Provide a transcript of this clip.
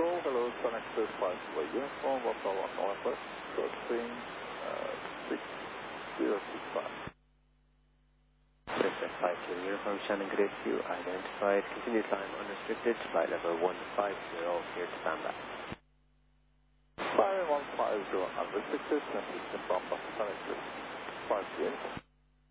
Control, hello, Sun Express 5 uniform, Buffalo 1 Northwest, crossing 6065. Express 5 uniform, Shannon Grace View, identified, continue climb unrestricted, flight level 150, here to stand by. Flying 150 unrestricted, message from Sun Express 58.